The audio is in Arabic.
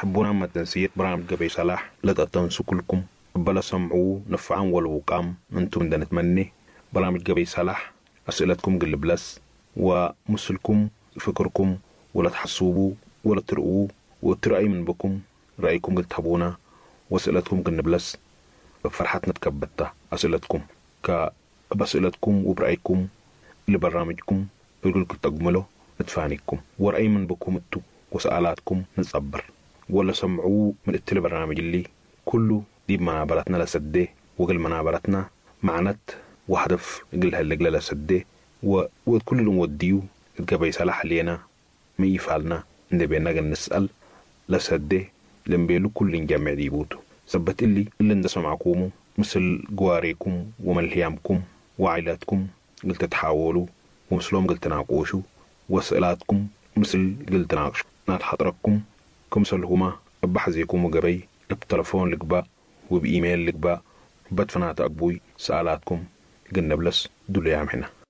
تحبون عما تنسير برامج قبي صلاح لا تنسوا كلكم بلا سمعوا نفعا والوقام أنتم دا نتمنى برامج قبي صلاح أسئلتكم قل بلس ومسلكم فكركم ولا تحسوبوا ولا ترؤوا وترأي من بكم رأيكم قل تحبونا وأسئلتكم قل بلس فرحتنا تكبتها أسئلتكم بأسئلتكم وبرأيكم لبرامجكم يقول لكم تقملوا نتفانيكم ورأي من بكم انتو وسؤالاتكم نتصبر ولا سمعوا من التلي برنامج اللي كله دي منابرتنا لسده وقل منابرتنا معنات وهدف قل هاللقلة لسده وكل اللي نوديو القبي صلاح لينا مي فعلنا نبينا نسأل لسده لنبيلو كل جامع ديبوتو سبت اللي ندسوا معكم مثل قواريكم وملهيامكم وعائلاتكم قلت تحاولوا ومثلهم قلت تناقوشوا وسئلاتكم مثل قلت تناقشوا نات حضركم كمثلهما بحزيكم وقبي بتلفون لقباء وبإيميل لقباء بدفنات أقبوي سألاتكم قلنا بلس دول يامحنا